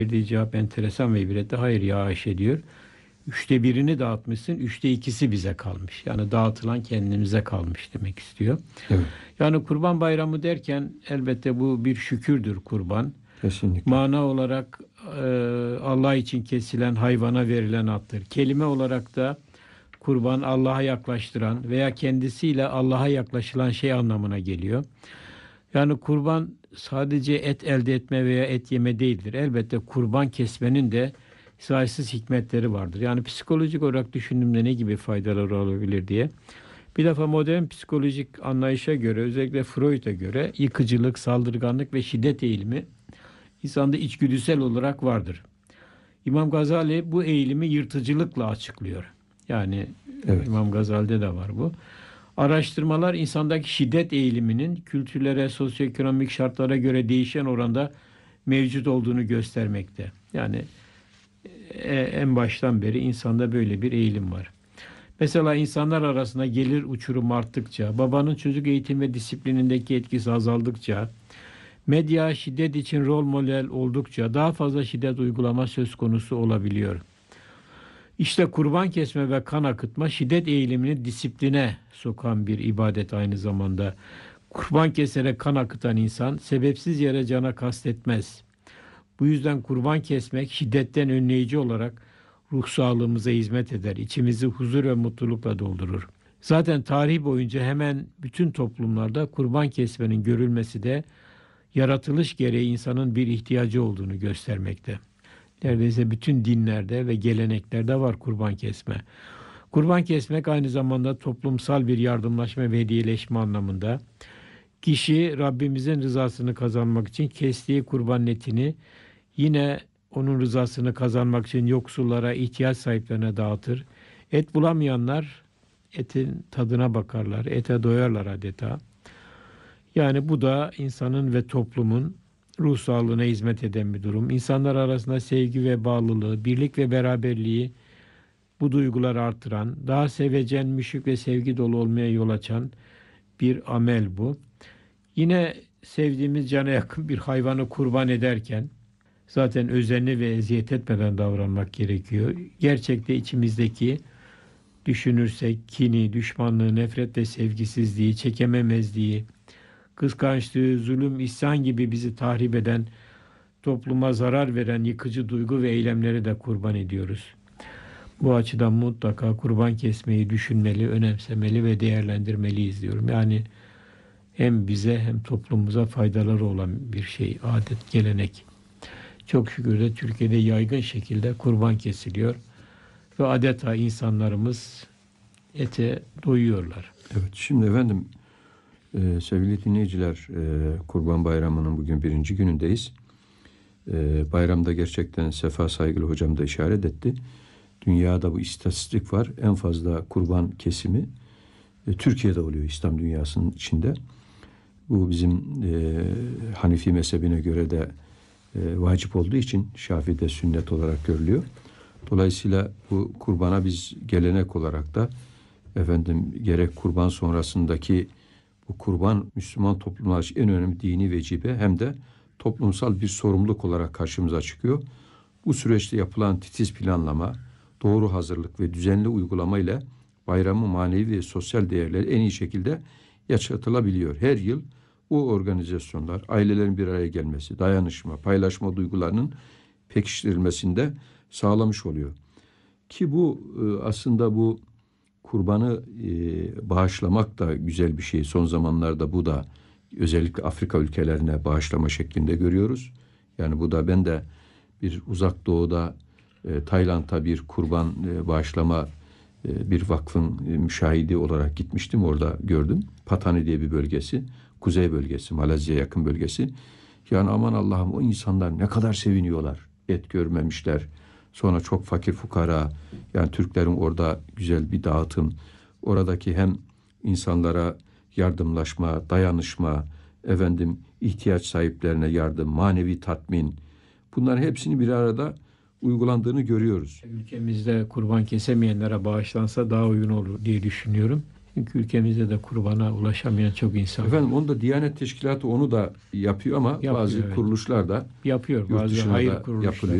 Verdiği cevap enteresan ve ibretli. Hayır ya Ayşe diyor. 1/3'ünü dağıtmışsın, 2/3'ü bize kalmış. Yani dağıtılan kendimize kalmış demek istiyor. Evet, Yani Kurban Bayramı derken elbette bu bir şükürdür kurban. kesinlikle. Mana olarak Allah için kesilen hayvana verilen attır. Kelime olarak da kurban Allah'a yaklaştıran veya kendisiyle Allah'a yaklaşılan şey anlamına geliyor. Yani kurban sadece et elde etme veya et yeme değildir. Elbette kurban kesmenin de sayısız hikmetleri vardır. Yani psikolojik olarak düşündüğümde ne gibi faydaları olabilir diye. Bir defa modern psikolojik anlayışa göre, özellikle Freud'a göre yıkıcılık, saldırganlık ve şiddet eğilimi insanda içgüdüsel olarak vardır. İmam Gazali bu eğilimi yırtıcılıkla açıklıyor. Yani Evet. İmam Gazali'de de var bu. Araştırmalar insandaki şiddet eğiliminin kültürlere, sosyoekonomik şartlara göre değişen oranda mevcut olduğunu göstermekte. Yani en baştan beri insanda böyle bir eğilim var. Mesela insanlar arasında gelir uçurum arttıkça, babanın çocuk eğitim ve disiplinindeki etkisi azaldıkça, medya şiddet için rol model oldukça daha fazla şiddet uygulama söz konusu olabiliyor. İşte kurban kesme ve kan akıtma şiddet eğilimini disipline sokan bir ibadet aynı zamanda. Kurban keserek kan akıtan insan sebepsiz yere cana kastetmez. Bu yüzden kurban kesmek şiddetten önleyici olarak ruh sağlığımıza hizmet eder. İçimizi huzur ve mutlulukla doldurur. Zaten tarih boyunca hemen bütün toplumlarda kurban kesmenin görülmesi de yaratılış gereği insanın bir ihtiyacı olduğunu göstermekte. Neredeyse bütün dinlerde ve geleneklerde var kurban kesme. Kurban kesmek aynı zamanda toplumsal bir yardımlaşma ve hediyeleşme anlamında. Kişi Rabbimizin rızasını kazanmak için kestiği kurban etini yine onun rızasını kazanmak için yoksullara, ihtiyaç sahiplerine dağıtır. Et bulamayanlar etin tadına bakarlar, ete doyarlar adeta. Yani bu da insanın ve toplumun ruh sağlığına hizmet eden bir durum. İnsanlar arasında sevgi ve bağlılığı, birlik ve beraberliği bu duyguları artıran, daha sevecen, müşfik ve sevgi dolu olmaya yol açan bir amel bu. Yine sevdiğimiz cana yakın bir hayvanı kurban ederken zaten özenli ve eziyet etmeden davranmak gerekiyor. Gerçekte içimizdeki düşünürsek kini, düşmanlığı, nefret ve sevgisizliği, çekememezliği, kıskançlığı, zulüm, isyan gibi bizi tahrip eden, topluma zarar veren yıkıcı duygu ve eylemleri de kurban ediyoruz. Bu açıdan mutlaka kurban kesmeyi düşünmeli, önemsemeli ve değerlendirmeliyiz diyorum. Yani hem bize hem toplumumuza faydaları olan bir şey, adet, gelenek. Çok şükür de Türkiye'de yaygın şekilde kurban kesiliyor ve adeta insanlarımız ete doyuyorlar. Evet. Şimdi efendim, sevgili dinleyiciler, Kurban Bayramı'nın bugün birinci günündeyiz. Bayramda gerçekten Sefa Saygılı hocam da işaret etti. Dünyada bu istatistik var. En fazla kurban kesimi Türkiye'de oluyor, İslam dünyasının içinde. Bu bizim Hanefi mezhebine göre de vacip olduğu için Şafii'de sünnet olarak görülüyor. Dolayısıyla bu kurbana biz gelenek olarak da efendim gerek kurban sonrasındaki bu kurban Müslüman toplumlar için en önemli dini vecibe hem de toplumsal bir sorumluluk olarak karşımıza çıkıyor. Bu süreçte yapılan titiz planlama, doğru hazırlık ve düzenli uygulama ile bayramın manevi ve sosyal değerleri en iyi şekilde yaşatılabiliyor. Her yıl bu organizasyonlar, ailelerin bir araya gelmesi, dayanışma, paylaşma duygularının pekiştirilmesinde sağlamış oluyor. Ki bu aslında bu kurbanı bağışlamak da güzel bir şey. Son zamanlarda bu da özellikle Afrika ülkelerine bağışlama şeklinde görüyoruz. Yani bu da ben de bir uzak doğuda Tayland'a bir kurban bağışlama bir vakfın müşahidi olarak gitmiştim. Orada gördüm. Patani diye bir bölgesi. Kuzey bölgesi, Malezya'ya yakın bölgesi. Yani aman Allah'ım, o insanlar ne kadar seviniyorlar. Et görmemişler. Sonra çok fakir fukara, yani Türklerin orada güzel bir dağıtım. Oradaki hem insanlara yardımlaşma, dayanışma, efendim ihtiyaç sahiplerine yardım, manevi tatmin. Bunların hepsini bir arada uygulandığını görüyoruz. Ülkemizde kurban kesemeyenlere bağışlansa daha uygun olur diye düşünüyorum. Çünkü ülkemizde de kurbana ulaşamayan çok insan var. Efendim onu da Diyanet Teşkilatı onu da yapıyor ama Yapıyor, bazı evet. kuruluşlar da Yapıyor. yurt Bazı dışına hayır da kuruluşları. yapılıyor.